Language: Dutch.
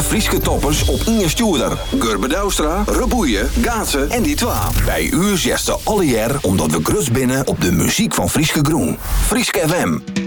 Frieske toppers op Inge Stuurder. Gurbe Douwstra, Reboeien, Gaatsen en die twa. Bij u zesde alle jaar omdat we grus binnen op de muziek van Frieske Groen. Frieske FM.